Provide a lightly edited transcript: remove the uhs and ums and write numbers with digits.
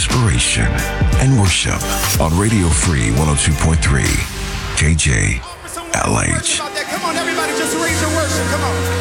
inspiration, and worship on Radio Free 102.3 KJLH. Come on, everybody, just raise your worship. Come on.